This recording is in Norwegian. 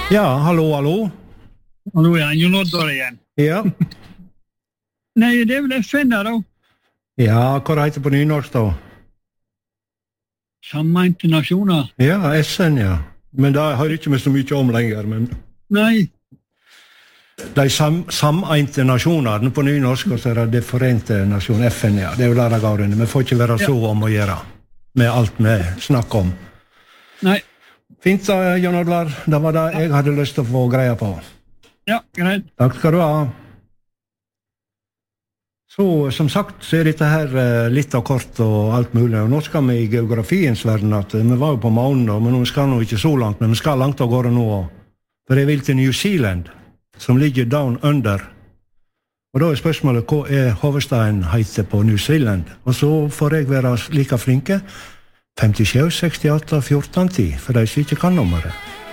Ja, hallo. Hallo, ja, Jon Oddvar igjen. Ja. Nei, det vel FN da. Ja, hva heter det på nynorsk da? Sammeinte nasjoner. Ja, SN, ja. Men det har ikke vi så mye om lenger, men... Nei. De sameinte nasjoner, på nynorsk, og så det de forente nasjoner, FN, ja. Det jo der det går under. Vi får ikke være så om å gjøre med alt vi snakker om. Nei. Fint, Jon Oddvar. Det var det jeg hadde lyst til å få greie på. Ja, greit. Takk skal du ha. Så, som sagt, så dette her litt av kort og alt mulig. Og nå skal vi i geografiens verden, at vi var jo på månen da, men vi skal nå ikke så langt, men vi skal langt av gårde nå. For jeg vil til New Zealand, som ligger down under. Og da spørsmålet, hva hovedstaden heter på New Zealand? Og så får jeg være like flinke. 57, 68, 14, 10, for de som ikke kan nummeret.